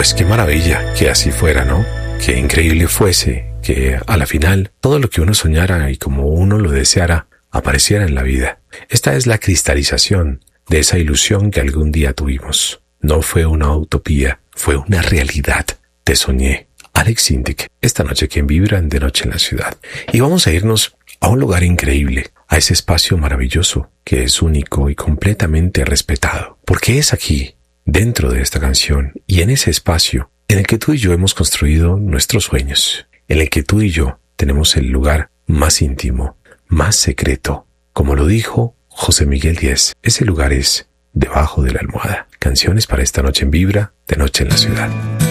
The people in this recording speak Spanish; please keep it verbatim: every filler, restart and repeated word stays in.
Pues qué maravilla que así fuera, ¿no? Qué increíble fuese que a la final todo lo que uno soñara y como uno lo deseara apareciera en la vida. Esta es la cristalización de esa ilusión que algún día tuvimos. No fue una utopía, fue una realidad. Te soñé. Alex Sintek, esta noche aquí en Vibran de Noche en la Ciudad. Y vamos a irnos a un lugar increíble, a ese espacio maravilloso que es único y completamente respetado. Porque es aquí, dentro de esta canción y en ese espacio en el que tú y yo hemos construido nuestros sueños, en el que tú y yo tenemos el lugar más íntimo, más secreto. Como lo dijo José Miguel Díez, ese lugar es debajo de la almohada. Canciones para esta noche en Vibra de Noche en la Ciudad.